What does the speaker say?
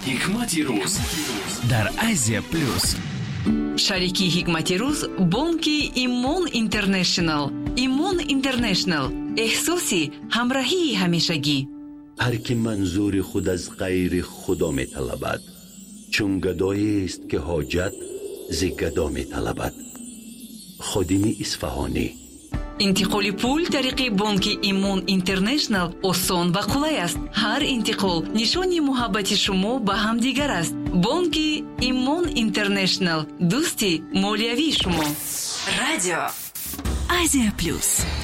ҳикмати рӯз дар Азия плюс. шарики ҳикмати рӯз бонки Имон Интернешнл. Имон Интернешнл, эҳсоси ҳамроҳии ҳамешагӣ. هر که منظور خود از غیر خدا می طلبد، چون گدایی است که حاجت ز گدا می طلبد. خادم اصفهانی. интиқоли пул тариқи бонки Имон Интернешнл осон ва қулай аст. ҳар интиқол нишони муҳаббати шумо ба ҳамдигар аст. бонки Имон Интернешнл, дӯсти молиявии шумо. радио Азия плюс.